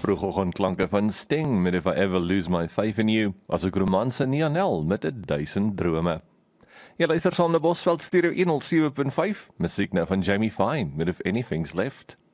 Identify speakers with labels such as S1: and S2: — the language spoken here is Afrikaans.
S1: vroegoggendklanke van Sting met If I Ever Lose My Faith in You, asook romanse Nianel met 1000 drome. Jy luister saam na Bosveld Stereo 107.5, musiek nou van Jamie Fine met If Anything's Left.